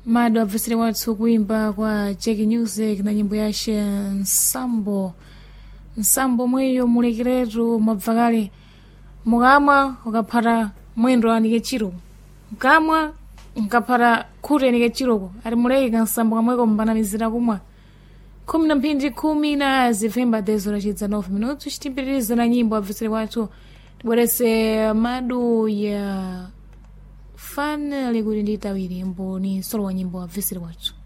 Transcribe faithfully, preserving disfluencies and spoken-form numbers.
Mado abvesere wathu kuimba kwa Jackie Music na nyimbo yashe Nsambo. Nsambo mweyo mulekeretu mabvakale mukamwa ukaphata mwendo anike chiro. Mukamwa nkaphata khutu anike chiroko. Ali muleke Nsambo kamweko mbanamizira kumwa. Kumi na mpindi kumi na zivemba dezo rachidza nove minutos. Chitimbirizo na nyimbo abvesere wathu. Tibwerese madu ya fan likuti nditawiri mboni solo wa nyimbo abvesere wathu.